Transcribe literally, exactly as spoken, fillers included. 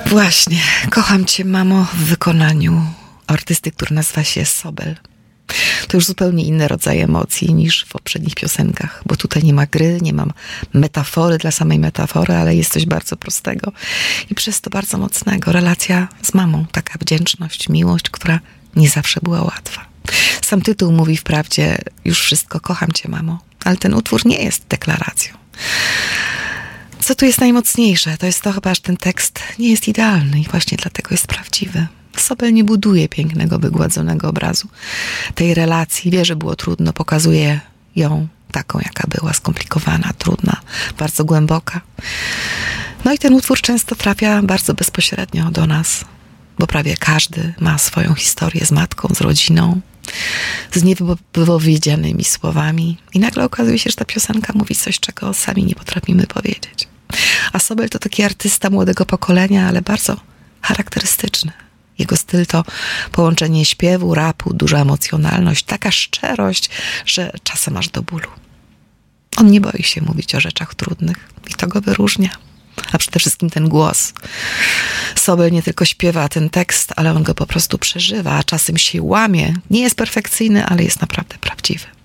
Właśnie, kocham cię, mamo, w wykonaniu artysty, który nazywa się Sobel. To już zupełnie inny rodzaj emocji niż w poprzednich piosenkach, bo tutaj nie ma gry, nie ma metafory dla samej metafory, ale jest coś bardzo prostego i przez to bardzo mocnego. Relacja z mamą, taka wdzięczność, miłość, która nie zawsze była łatwa. Sam tytuł mówi wprawdzie już wszystko, kocham cię, mamo, ale ten utwór nie jest deklaracją. Co tu jest najmocniejsze? To jest to chyba, że ten tekst nie jest idealny i właśnie dlatego jest prawdziwy. Sobel nie buduje pięknego, wygładzonego obrazu tej relacji. Wie, że było trudno, pokazuje ją taką, jaka była, skomplikowana, trudna, bardzo głęboka. No i ten utwór często trafia bardzo bezpośrednio do nas, bo prawie każdy ma swoją historię z matką, z rodziną, z niewypowiedzianymi słowami. I nagle okazuje się, że ta piosenka mówi coś, czego sami nie potrafimy powiedzieć. A Sobel to taki artysta młodego pokolenia, ale bardzo charakterystyczny. Jego styl to połączenie śpiewu, rapu, duża emocjonalność, taka szczerość, że czasem aż do bólu. On nie boi się mówić o rzeczach trudnych i to go wyróżnia. A przede wszystkim ten głos. Sobel nie tylko śpiewa ten tekst, ale on go po prostu przeżywa, a czasem się łamie. Nie jest perfekcyjny, ale jest naprawdę prawdziwy.